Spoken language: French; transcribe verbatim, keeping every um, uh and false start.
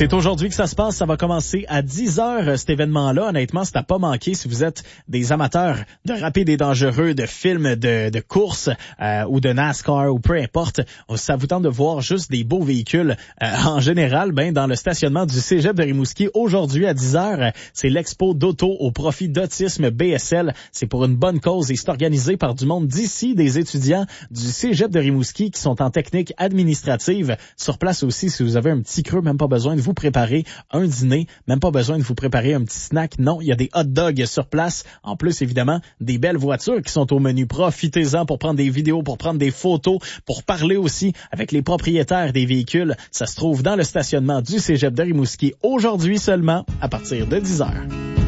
C'est aujourd'hui que ça se passe. Ça va commencer à dix heures, cet événement-là. Honnêtement, c'est à pas manquer si vous êtes des amateurs de rapides et dangereux, de films, de, de courses euh, ou de NASCAR ou peu importe. Ça vous tente de voir juste des beaux véhicules euh, en général. Ben, dans le stationnement du Cégep de Rimouski, aujourd'hui à dix heures, c'est l'expo d'auto au profit d'Autisme B S L. C'est pour une bonne cause et c'est organisé par du monde d'ici, des étudiants du Cégep de Rimouski qui sont en technique administrative. Sur place aussi, si vous avez un petit creux, même pas besoin de vous préparer un dîner, même pas besoin de vous préparer un petit snack. Non, il y a des hot dogs sur place. En plus, évidemment, des belles voitures qui sont au menu. Profitez-en pour prendre des vidéos, pour prendre des photos, pour parler aussi avec les propriétaires des véhicules. Ça se trouve dans le stationnement du Cégep de Rimouski aujourd'hui seulement à partir de dix heures.